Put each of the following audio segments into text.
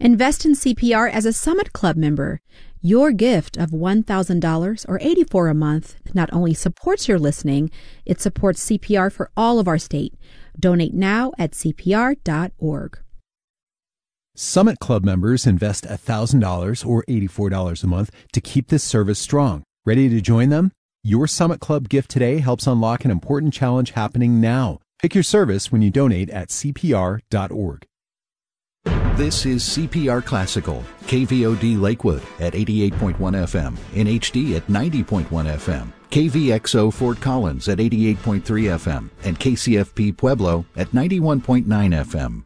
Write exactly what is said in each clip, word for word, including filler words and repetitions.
Invest in C P R as a Summit Club member. Your gift of one thousand dollars or eighty-four dollars a month not only supports your listening, it supports C P R for all of our state. Donate now at C P R dot org. Summit Club members invest one thousand dollars or eighty-four dollars a month to keep this service strong. Ready to join them? Your Summit Club gift today helps unlock an important challenge happening now. Pick your service when you donate at C P R dot org. This is C P R Classical, K V O D Lakewood at eighty-eight point one F M, in H D at ninety point one F M, K V X O Fort Collins at eighty-eight point three F M, and K C F P Pueblo at ninety-one point nine F M.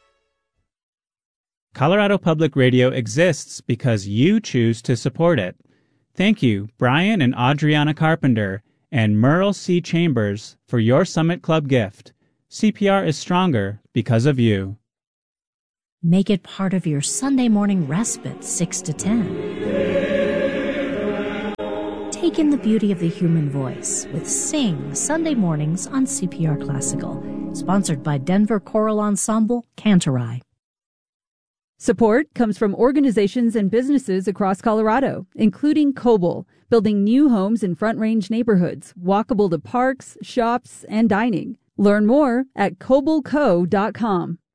Colorado Public Radio exists because you choose to support it. Thank you, Brian and Adriana Carpenter and Merle C. Chambers, for your Summit Club gift. C P R is stronger because of you. Make it part of your Sunday morning respite, six to ten. Take in the beauty of the human voice with Sing Sunday mornings on C P R Classical. Sponsored by Denver Choral Ensemble, Cantorai. Support comes from organizations and businesses across Colorado, including Coble, building new homes in Front Range neighborhoods, walkable to parks, shops, and dining. Learn more at coble co dot com.